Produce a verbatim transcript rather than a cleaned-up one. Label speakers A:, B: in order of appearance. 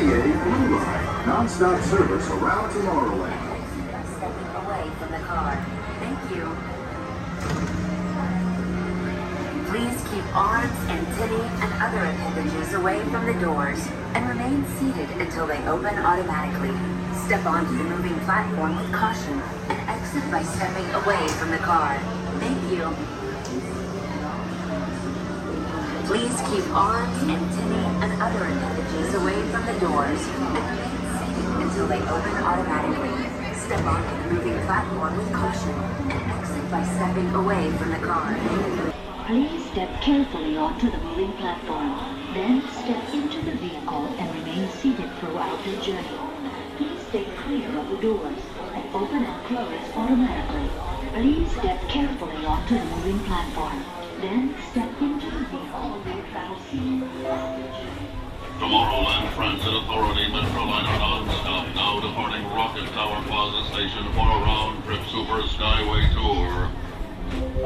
A: A Blue Line, non-stop service around Tomorrowland.
B: Stepping away from the car. Thank you. Please keep arms, antennae, and other appendages away from the doors and remain seated until they open automatically. Step onto the moving platform with caution and exit by stepping away from the car. Thank you. Please keep arms, antennae, and other appendages away from the doors and remain seated until they open automatically. Step onto the moving platform with caution and exit by stepping away from the car.
C: Please step carefully onto the moving platform. Then step into the vehicle and remain seated throughout your journey. Please stay clear of the doors and open and close automatically. Please step carefully onto the moving platform. Then step into the vehicle without seat.
D: Tomorrowland Transit Authority Metroliner non-stop now departing Rocket Tower Plaza Station for a round-trip Super Skyway tour.